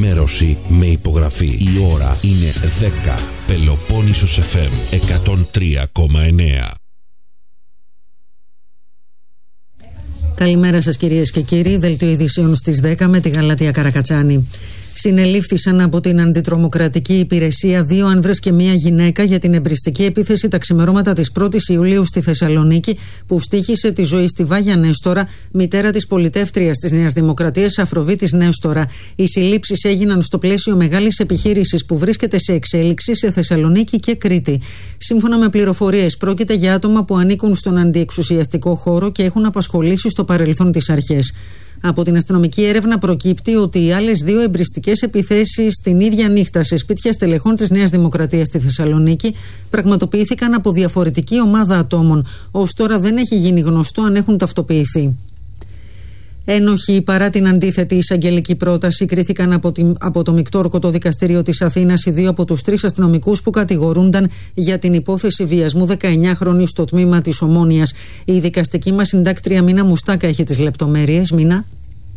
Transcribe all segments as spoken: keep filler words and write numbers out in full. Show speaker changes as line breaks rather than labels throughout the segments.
ενημέρωση με υπογραφή. Η ώρα είναι δέκα. Πελοπόννησος εφ εμ εκατόν τρία κόμμα εννέα.
Καλημέρα σας κυρίες και κύριοι. Δελτίο ειδήσεων στις δέκα με τη Γαλάτια Καρακατσάνη. Συνελήφθησαν από την Αντιτρομοκρατική Υπηρεσία δύο άνδρες και μία γυναίκα για την εμπριστική επίθεση τα ξημερώματα της πρώτης Ιουλίου στη Θεσσαλονίκη, που στοίχησε τη ζωή στη Βάγια Νέστορα, μητέρα της πολιτεύτριας της Νέας Δημοκρατίας Αφροδίτης Νέστορα. Οι συλλήψεις έγιναν στο πλαίσιο μεγάλης επιχείρησης που βρίσκεται σε εξέλιξη σε Θεσσαλονίκη και Κρήτη. Σύμφωνα με πληροφορίες, πρόκειται για άτομα που ανήκουν στον αντιεξουσιαστικό χώρο και έχουν απασχολήσει στο παρελθόν τις αρχές. Από την αστυνομική έρευνα προκύπτει ότι οι άλλες δύο εμπριστικές επιθέσεις την ίδια νύχτα σε σπίτια στελεχών της Νέας Δημοκρατίας στη Θεσσαλονίκη πραγματοποιήθηκαν από διαφορετική ομάδα ατόμων. Ως τώρα δεν έχει γίνει γνωστό αν έχουν ταυτοποιηθεί. Ένοχοι παρά την αντίθετη εισαγγελική πρόταση κρίθηκαν από, την, από το Μεικτό Ορκωτό Δικαστήριο της Αθήνας οι δύο από τους τρεις αστυνομικούς που κατηγορούνταν για την υπόθεση βιασμού δεκαεννιάχρονης στο τμήμα της Ομόνοιας. Η δικαστική μας συντάκτρια Μίνα Μουστάκα έχει τις λεπτομέρειες. Μίνα.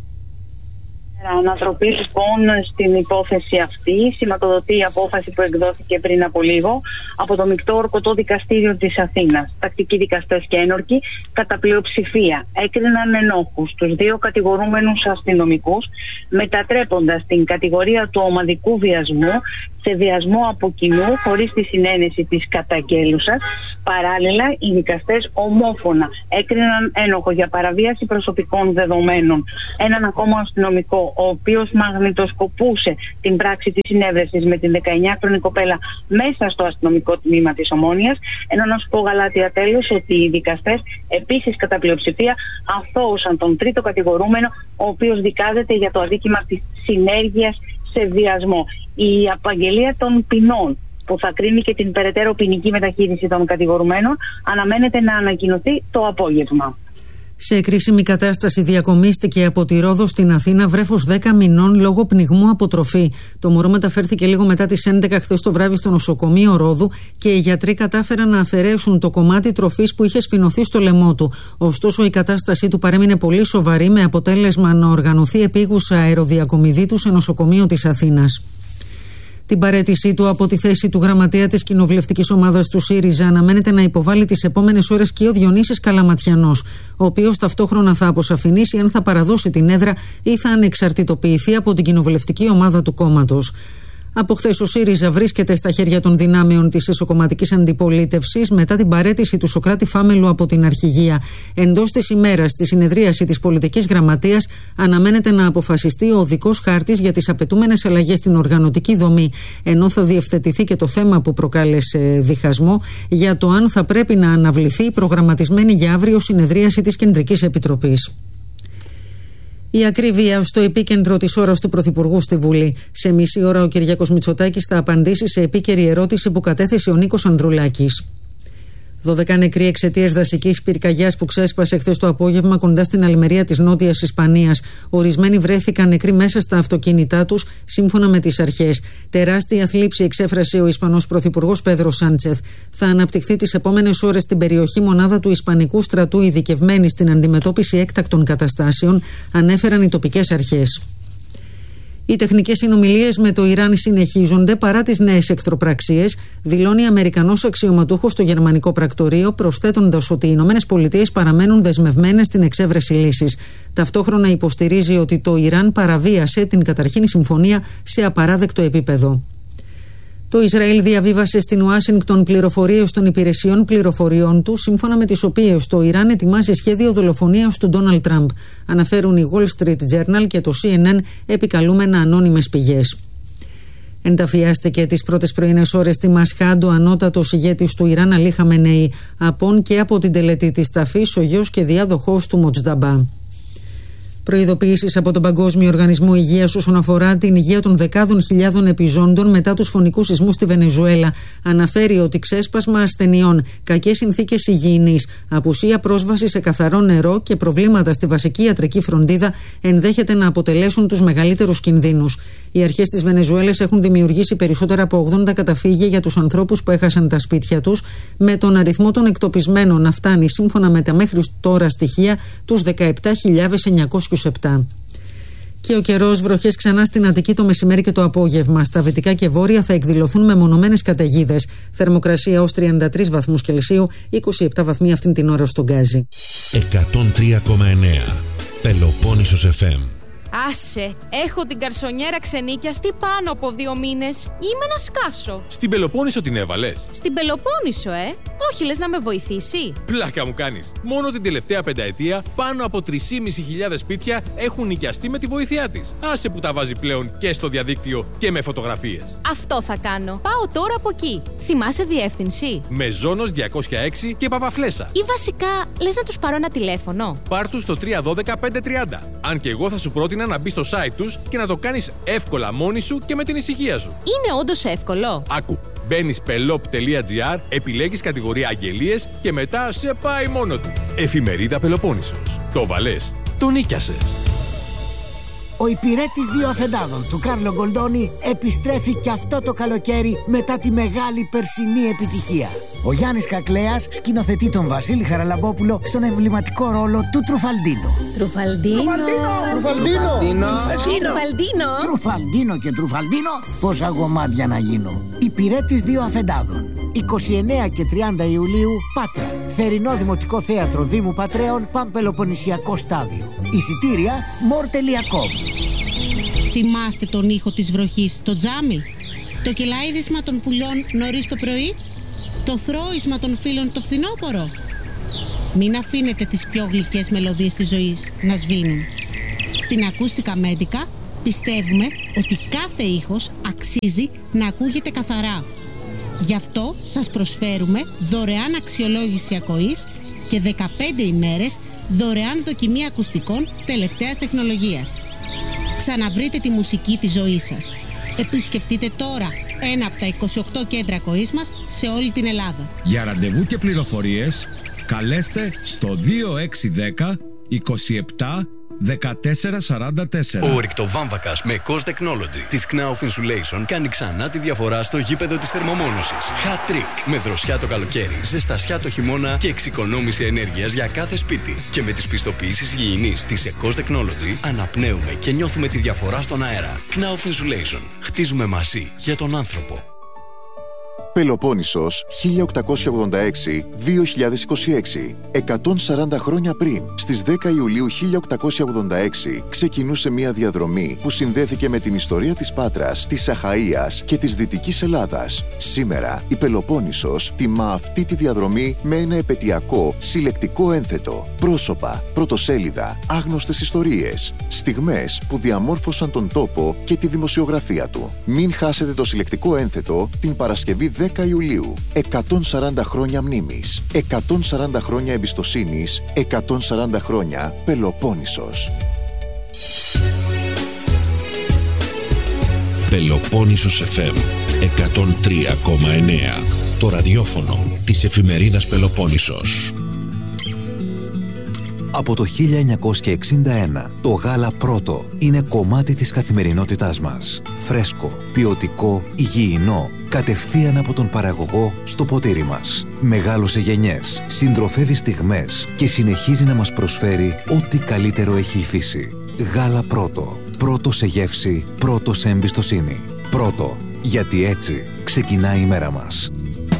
Ανατροπή λοιπόν στην υπόθεση αυτή σηματοδοτεί η απόφαση που εκδόθηκε πριν από λίγο από το Μεικτό Ορκωτό Δικαστήριο της Αθήνας. Τακτικοί δικαστές και ένορκοι κατά πλειοψηφία έκριναν ενόχους τους δύο κατηγορούμενους αστυνομικούς, μετατρέποντας την κατηγορία του ομαδικού βιασμού σε βιασμό από κοινού χωρίς τη συνένεση της καταγγέλουσας. Παράλληλα, οι δικαστές ομόφωνα έκριναν ένοχο για παραβίαση προσωπικών δεδομένων έναν ακόμα αστυνομικό, ο οποίος μαγνητοσκοπούσε την πράξη της συνέβρεσης με την δεκαεννιάχρονη κοπέλα μέσα στο αστυνομικό τμήμα της Ομόνοιας. Ενώ να σου πω, Γαλάτια, τέλος, ότι οι δικαστές επίσης κατά πλειοψηφία αθώωσαν τον τρίτο κατηγορούμενο, ο οποίος δικάζεται για το αδίκημα της συνέργειας σε βιασμό. Η απαγγελία των ποινών, που θα κρίνει και την περαιτέρω ποινική μεταχείριση των κατηγορουμένων, αναμένεται να ανακοινωθεί το απόγευμα.
Σε κρίσιμη κατάσταση διακομίστηκε από τη Ρόδο στην Αθήνα βρέφος δέκα μηνών λόγω πνιγμού από τροφή. Το μωρό μεταφέρθηκε λίγο μετά τις έντεκα χθες το βράδυ στο νοσοκομείο Ρόδου και οι γιατροί κατάφεραν να αφαιρέσουν το κομμάτι τροφής που είχε σφινωθεί στο λαιμό του. Ωστόσο, η κατάστασή του παρέμεινε πολύ σοβαρή, με αποτέλεσμα να οργανωθεί επίγουσα αεροδιακομιδή του σε νοσοκομείο της Αθήνας. Την παραίτησή του από τη θέση του γραμματέα της κοινοβουλευτικής ομάδας του ΣΥΡΙΖΑ αναμένεται να υποβάλει τις επόμενες ώρες και ο Διονύσης Καλαματιανός, ο οποίος ταυτόχρονα θα αποσαφηνίσει αν θα παραδώσει την έδρα ή θα ανεξαρτητοποιηθεί από την κοινοβουλευτική ομάδα του κόμματος. Από χθες ο ΣΥΡΙΖΑ βρίσκεται στα χέρια των δυνάμεων της εσωκομματικής αντιπολίτευσης μετά την παραίτηση του Σωκράτη Φάμελου από την αρχηγία. Εντός της ημέρας, στη συνεδρίαση της πολιτικής γραμματείας, αναμένεται να αποφασιστεί ο οδικός χάρτης για τις απαιτούμενες αλλαγές στην οργανωτική δομή, ενώ θα διευθετηθεί και το θέμα που προκάλεσε διχασμό για το αν θα πρέπει να αναβληθεί η προγραμματισμένη για αύριο συνεδρίαση της Κεντρικής Επιτροπής. Η ακρίβεια στο επίκεντρο της ώρας του Πρωθυπουργού στη Βουλή. Σε μισή ώρα ο Κυριάκος Μητσοτάκης θα απαντήσει σε επίκαιρη ερώτηση που κατέθεσε ο Νίκος Ανδρουλάκης. δώδεκα νεκροί εξαιτίας δασικής πυρκαγιάς που ξέσπασε χθες το απόγευμα κοντά στην Αλμερία της Νότιας Ισπανίας. Ορισμένοι βρέθηκαν νεκροί μέσα στα αυτοκίνητά τους, σύμφωνα με τις αρχές. Τεράστια θλίψη εξέφρασε ο Ισπανός Πρωθυπουργός Πέδρο Σάντσεθ. Θα αναπτυχθεί τις επόμενες ώρες στην περιοχή μονάδα του Ισπανικού στρατού ειδικευμένη στην αντιμετώπιση έκτακτων καταστάσεων, ανέφεραν οι τοπικές αρχές. Οι τεχνικές συνομιλίες με το Ιράν συνεχίζονται παρά τις νέες εχθροπραξίες, δηλώνει Αμερικανός αξιωματούχος στο γερμανικό πρακτορείο, προσθέτοντας ότι οι Ηνωμένες Πολιτείες παραμένουν δεσμευμένες στην εξέβρεση λύσης. Ταυτόχρονα υποστηρίζει ότι το Ιράν παραβίασε την καταρχήν συμφωνία σε απαράδεκτο επίπεδο. Το Ισραήλ διαβίβασε στην Ουάσιγκτον πληροφορίες των υπηρεσιών πληροφοριών του, σύμφωνα με τις οποίες το Ιράν ετοιμάζει σχέδιο δολοφονίας του Ντόναλντ Τραμπ. Αναφέρουν η Wall Street Journal και το σι εν εν, επικαλούμενα ανώνυμες πηγές. Ενταφιάστηκε τις πρώτες πρωινές ώρες στη Μασχάντ ο ανώτατος ηγέτης του Ιράν Αλί Χαμενεή, απόν και από την τελετή της ταφής ο γιος και διάδοχός του Μοτζνταμπά. Προειδοποιήσεις από τον Παγκόσμιο Οργανισμό Υγείας όσον αφορά την υγεία των δεκάδων χιλιάδων επιζώντων μετά τους φωνικούς σεισμούς στη Βενεζουέλα. Αναφέρει ότι ξέσπασμα ασθενειών, κακές συνθήκες υγιεινής, απουσία πρόσβαση σε καθαρό νερό και προβλήματα στη βασική ιατρική φροντίδα ενδέχεται να αποτελέσουν τους μεγαλύτερους κινδύνους. Οι αρχές της Βενεζουέλας έχουν δημιουργήσει περισσότερα από ογδόντα καταφύγια για τους ανθρώπους που έχασαν τα σπίτια τους, με τον αριθμό των εκτοπισμένων να φτάνει, σύμφωνα με τα μέχρι τώρα στοιχεία, τους δεκαεπτά χιλιάδες εννιακόσιους επτά. Και ο καιρός, βροχές ξανά στην Αττική το μεσημέρι και το απόγευμα. Στα δυτικά και βόρεια θα εκδηλωθούν μεμονωμένες καταιγίδες. Θερμοκρασία ως τριάντα τρεις βαθμούς Κελσίου, είκοσι επτά βαθμοί αυτήν την ώρα στον Γκάζι.
εκατόν τρία κόμμα εννέα Πελοπόννησος εφ εμ.
Άσε, έχω την καρσονιέρα ξενίκιαστη πάνω από δύο μήνες. Είμαι να σκάσω.
Στην Πελοπόννησο την έβαλες?
Στην Πελοπόννησο, ε. Όχι, λες να με βοηθήσει?
Πλάκα μου κάνεις. Μόνο την τελευταία πενταετία πάνω από τρεις χιλιάδες πεντακόσια σπίτια έχουν νοικιαστεί με τη βοήθειά της. Άσε που τα βάζει πλέον και στο διαδίκτυο και με φωτογραφίες.
Αυτό θα κάνω. Πάω τώρα από εκεί. Θυμάσαι διεύθυνση?
Μεζόνος διακόσια έξι και Παπαφλέσσα.
Ή βασικά, λες να τους πάρω ένα τηλέφωνο?
Πάρ' τους στο τρία ένα δύο πέντε τριάντα. Αν και εγώ θα σου πρότεινα να μπει στο site τους και να το κάνεις εύκολα μόνη σου και με την ησυχία σου.
Είναι όντως εύκολο?
Άκου. Μπαίνεις πελόπ τελεία τζι άρ, επιλέγεις κατηγορία αγγελίες και μετά σε πάει μόνο του. Εφημερίδα Πελοπόννησος. Το βαλές, το νίκιασες.
Ο υπηρέτης δύο αφεντάδων του Κάρλο Γκολντόνι επιστρέφει και αυτό το καλοκαίρι μετά τη μεγάλη περσινή επιτυχία. Ο Γιάννης Κακλέας σκηνοθετεί τον Βασίλη Χαραλαμπόπουλο στον εμβληματικό ρόλο του Τρουφαλντίνο.
Τρουφαλντίνο.
Τρουφαλντίνο.
Τρουφαλντίνο.
Τρουφαλντίνο και Τρουφαλντίνο. Πόσα γομάτια να γίνω. Υπηρέτης δύο αφεντάδων. είκοσι εννέα και τριάντα Ιουλίου, Πάτρα. Θερινό Δημοτικό Θέατρο Δήμου Πατρέων, Παμπελοποννησιακό Στάδιο. Εισιτήρια μορ τελεία κομ.
Θυμάστε τον ήχο της βροχής στο τζάμι? Το κελάιδισμα των πουλιών νωρίς το πρωί? Το θρώισμα των φίλων το φθινόπωρο? Μην αφήνετε τις πιο γλυκές μελωδίες της ζωής να σβήνουν. Στην Ακούστικα Μέντικα πιστεύουμε ότι κάθε ήχος αξίζει να ακούγεται καθαρά. Γι' αυτό σας προσφέρουμε δωρεάν αξιολόγηση ακοής και δεκαπέντε ημέρες δωρεάν δοκιμή ακουστικών τελευταίας τεχνολογίας. Ξαναβρείτε τη μουσική της ζωής σας. Επισκεφτείτε τώρα ένα από τα είκοσι οκτώ κέντρα ακοής μας σε όλη την Ελλάδα.
Για ραντεβού και πληροφορίες καλέστε στο δύο έξι ένα μηδέν είκοσι επτά δεκατέσσερα σαράντα τέσσερα.
Ο ρηκτοβάμβακας με Cos Technology της Knauf Insulation κάνει ξανά τη διαφορά στο γήπεδο της θερμομόνωσης. Hat trick με δροσιά το καλοκαίρι, ζεστασιά το χειμώνα και εξοικονόμηση ενέργειας για κάθε σπίτι. Και με τις πιστοποιήσεις υγιεινής της Cos Technology αναπνέουμε και νιώθουμε τη διαφορά στον αέρα. Knauf Insulation. Χτίζουμε μαζί για τον άνθρωπο.
Πελοπόννησος χίλια οκτακόσια ογδόντα έξι με δύο χιλιάδες είκοσι έξι. εκατόν σαράντα χρόνια πριν, στις δέκα Ιουλίου χίλια οκτακόσια ογδόντα έξι, ξεκινούσε μια διαδρομή που συνδέθηκε με την ιστορία της Πάτρας, της Αχαΐας και της Δυτικής Ελλάδας. Σήμερα, η Πελοπόννησος τιμά αυτή τη διαδρομή με ένα επετειακό συλλεκτικό ένθετο. Πρόσωπα, πρωτοσέλιδα, άγνωστες ιστορίες, στιγμές που διαμόρφωσαν τον τόπο και τη δημοσιογραφία του. Μην χάσετε το συλλεκτικό ένθετο την Παρασκευή δέκα Ιουλίου. εκατόν σαράντα χρόνια μνήμης, εκατόν σαράντα χρόνια εμπιστοσύνης, εκατόν σαράντα χρόνια Πελοπόννησος.
Πελοπόννησος εφ εμ εκατόν τρία κόμμα εννέα. Το ραδιόφωνο της εφημερίδας Πελοπόννησος.
Από το χίλια εννιακόσια εξήντα ένα, το γάλα πρώτο είναι κομμάτι της καθημερινότητάς μας. Φρέσκο, ποιοτικό, υγιεινό, κατευθείαν από τον παραγωγό στο ποτήρι μας. Μεγάλωσε γενιές, συντροφεύει στιγμές και συνεχίζει να μας προσφέρει ό,τι καλύτερο έχει η φύση. Γάλα πρώτο. Πρώτο σε γεύση, πρώτο σε εμπιστοσύνη. Πρώτο, γιατί έτσι ξεκινάει η μέρα μας.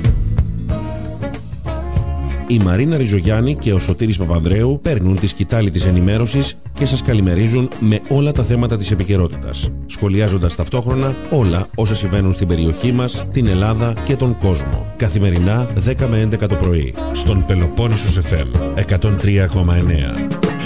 Η Μαρίνα Ριζογιάννη και ο Σωτήρης Παπανδρέου παίρνουν τη σκητάλη της ενημέρωσης και σας καλημερίζουν με όλα τα θέματα της επικαιρότητας, σχολιάζοντας ταυτόχρονα όλα όσα συμβαίνουν στην περιοχή μας, την Ελλάδα και τον κόσμο. Καθημερινά δέκα με έντεκα το πρωί, στον Πελοπόννησος εφ εμ εκατόν τρία κόμμα εννέα.